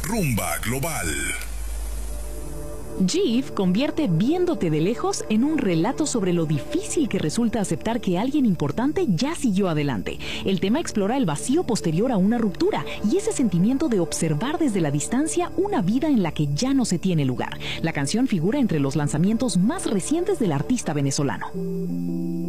Rumba Global. Jeeves convierte Viéndote de lejos en un relato sobre lo difícil que resulta aceptar que alguien importante ya siguió adelante. El tema explora el vacío posterior a una ruptura y ese sentimiento de observar desde la distancia una vida en la que ya no se tiene lugar. La canción figura entre los lanzamientos más recientes del artista venezolano.